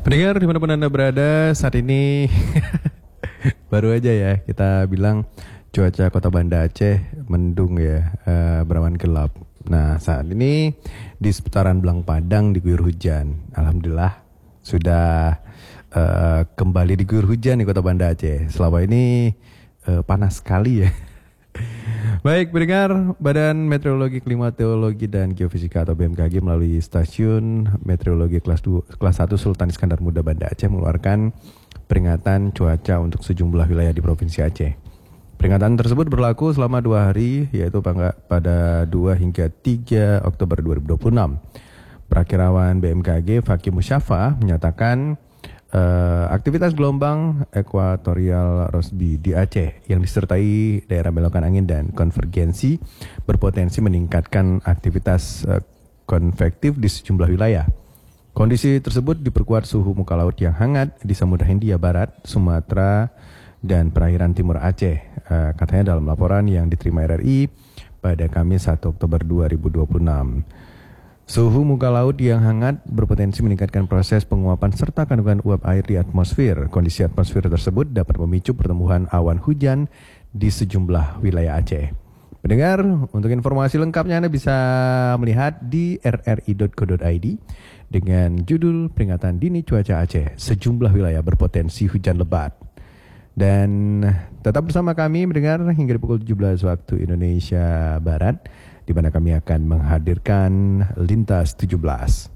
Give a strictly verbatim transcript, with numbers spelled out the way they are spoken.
Pendengar dimanapun Anda berada saat ini baru aja ya kita bilang cuaca kota Banda Aceh mendung ya, uh, berawan gelap. Nah saat ini di seputaran Belang Padang diguyur hujan. Alhamdulillah sudah uh, kembali diguyur hujan di kota Banda Aceh. Selama ini uh, panas sekali ya. Baik, pendengar, Badan Meteorologi, Klimatologi, dan Geofisika atau B M K G melalui Stasiun Meteorologi kelas dua, kelas satu Sultan Iskandar Muda Banda Aceh mengeluarkan peringatan cuaca untuk sejumlah wilayah di Provinsi Aceh. Peringatan tersebut berlaku selama dua hari, yaitu pada dua hingga tiga Oktober dua ribu dua puluh enam. Perakirawan B M K G Fakih Musyafa menyatakan Uh, aktivitas gelombang ekuatorial Rossby di Aceh yang disertai daerah belokan angin dan konvergensi berpotensi meningkatkan aktivitas uh, konvektif di sejumlah wilayah. Kondisi tersebut diperkuat suhu muka laut yang hangat di Samudra Hindia Barat, Sumatera, dan perairan timur Aceh, uh, katanya dalam laporan yang diterima R R I pada Kamis satu Oktober dua ribu dua puluh enam. Suhu muka laut yang hangat berpotensi meningkatkan proses penguapan serta kandungan uap air di atmosfer. Kondisi atmosfer tersebut dapat memicu pertumbuhan awan hujan di sejumlah wilayah Aceh. Pendengar, untuk informasi lengkapnya Anda bisa melihat di r r i dot co dot i d dengan judul Peringatan Dini Cuaca Aceh, sejumlah wilayah berpotensi hujan lebat. Dan tetap bersama kami mendengar hingga pukul tujuh belas waktu Indonesia Barat, di mana kami akan menghadirkan Lintas tujuh belas.